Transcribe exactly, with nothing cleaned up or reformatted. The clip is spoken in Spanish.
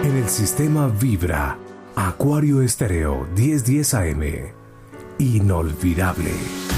En el sistema Vibra, Acuario Estéreo diez diez A M. Inolvidable.